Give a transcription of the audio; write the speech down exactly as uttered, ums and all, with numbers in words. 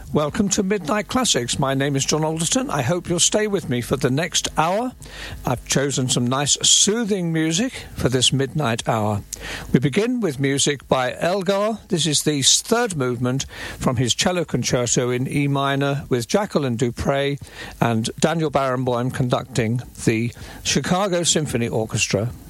Welcome to Midnight Classics. My name is John Alderton. I hope you'll stay with me for the next hour. I've chosen some nice soothing music for this midnight hour. We begin with music by Elgar. This is the third movement from his cello concerto in E minor with Jacqueline Dupre and Daniel Barenboim conducting the Chicago Symphony Orchestra.